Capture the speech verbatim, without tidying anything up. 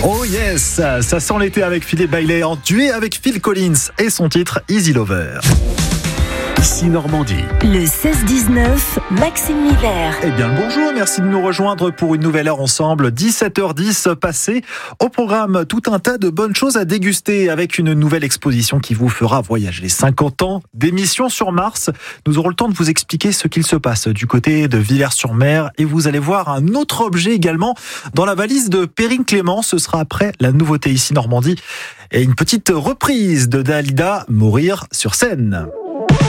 Oh yes, ça sent l'été avec Philippe Bailey en duet avec Phil Collins et son titre Easy Lover. Ici Normandie. Le seize dix-neuf, Maxime Miller. Eh bien le bonjour, merci de nous rejoindre pour une nouvelle heure ensemble. dix-sept heures dix passées. Au programme, tout un tas de bonnes choses à déguster avec une nouvelle exposition qui vous fera voyager. cinquante ans d'émission sur Mars. Nous aurons le temps de vous expliquer ce qu'il se passe du côté de Villers-sur-Mer et vous allez voir un autre objet également dans la valise de Perrine Clément. Ce sera après la nouveauté ici Normandie et une petite reprise de Dalida, Mourir sur scène.